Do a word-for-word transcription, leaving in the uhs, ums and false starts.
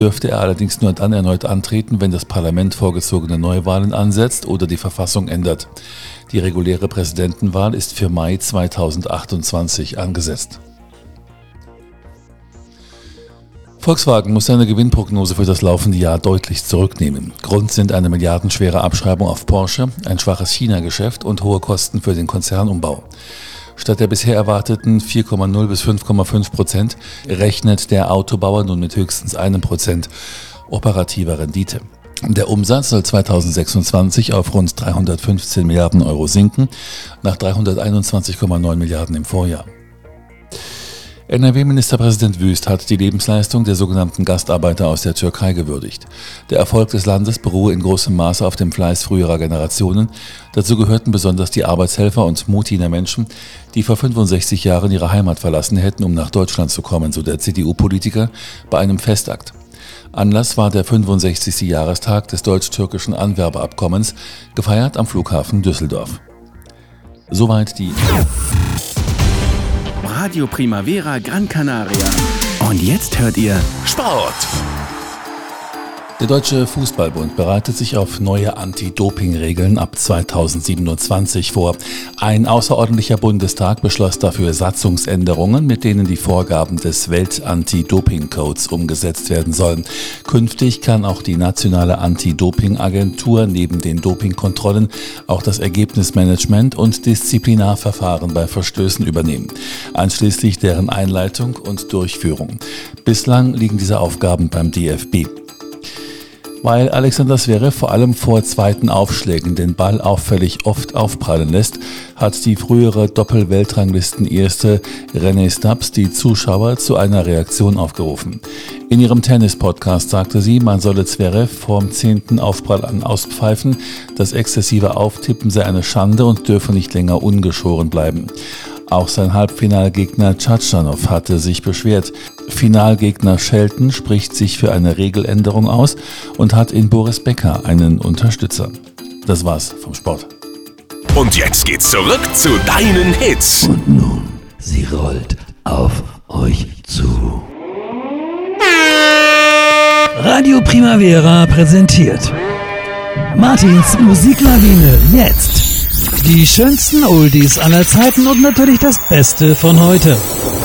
dürfte er allerdings nur dann erneut antreten, wenn das Parlament vorgezogene Neuwahlen ansetzt oder die Verfassung ändert. Die reguläre Präsidentenwahl ist für Mai zweitausendachtundzwanzig angesetzt. Volkswagen muss seine Gewinnprognose für das laufende Jahr deutlich zurücknehmen. Grund sind eine milliardenschwere Abschreibung auf Porsche, ein schwaches China-Geschäft und hohe Kosten für den Konzernumbau. Statt der bisher erwarteten vier Komma null bis fünf Komma fünf Prozent rechnet der Autobauer nun mit höchstens einem Prozent operativer Rendite. Der Umsatz soll zweitausendsechsundzwanzig auf rund dreihundertfünfzehn Milliarden Euro sinken, nach dreihunderteinundzwanzig Komma neun Milliarden im Vorjahr. N R W-Ministerpräsident Wüst hat die Lebensleistung der sogenannten Gastarbeiter aus der Türkei gewürdigt. Der Erfolg des Landes beruhe in großem Maße auf dem Fleiß früherer Generationen. Dazu gehörten besonders die Arbeitshelfer und Mutiner Menschen, die vor fünfundsechzig Jahren ihre Heimat verlassen hätten, um nach Deutschland zu kommen, so der C D U-Politiker bei einem Festakt. Anlass war der fünfundsechzigste Jahrestag des deutsch-türkischen Anwerbeabkommens, gefeiert am Flughafen Düsseldorf. Soweit die Radio Primavera Gran Canaria. Und jetzt hört ihr Sport. Der Deutsche Fußballbund bereitet sich auf neue Anti-Doping-Regeln ab zweitausendsiebenundzwanzig vor. Ein außerordentlicher Bundestag beschloss dafür Satzungsänderungen, mit denen die Vorgaben des Welt-Anti-Doping-Codes umgesetzt werden sollen. Künftig kann auch die nationale Anti-Doping-Agentur neben den Dopingkontrollen auch das Ergebnismanagement und Disziplinarverfahren bei Verstößen übernehmen, einschließlich deren Einleitung und Durchführung. Bislang liegen diese Aufgaben beim D F B. Weil Alexander Zverev vor allem vor zweiten Aufschlägen den Ball auffällig oft aufprallen lässt, hat die frühere Doppel-Weltranglisten-Erste Rennae Stubbs die Zuschauer zu einer Reaktion aufgerufen. In ihrem Tennis-Podcast sagte sie, man solle Zverev vorm zehnten Aufprall an auspfeifen, das exzessive Auftippen sei eine Schande und dürfe nicht länger ungeschoren bleiben. Auch sein Halbfinalgegner Tschatschanow hatte sich beschwert. Finalgegner Shelton spricht sich für eine Regeländerung aus und hat in Boris Becker einen Unterstützer. Das war's vom Sport. Und jetzt geht's zurück zu deinen Hits. Und nun, sie rollt auf euch zu. Radio Primavera präsentiert Martins Musiklawine jetzt. Die schönsten Oldies aller Zeiten und natürlich das Beste von heute.